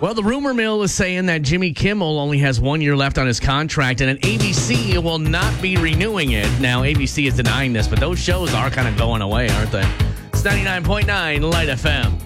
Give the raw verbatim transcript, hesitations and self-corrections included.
Well, the rumor mill is saying that Jimmy Kimmel only has one year left on his contract, and that A B C will not be renewing it. Now, A B C is denying this, but those shows are kind of going away, aren't they? It's ninety-nine point nine Light F M.